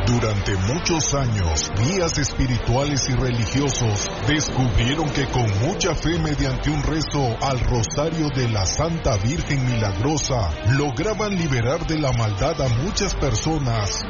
Durante muchos años, guías espirituales y religiosos descubrieron que con mucha fe mediante un rezo al rosario de la Santa Virgen Milagrosa, lograban liberar de la maldad a muchas personas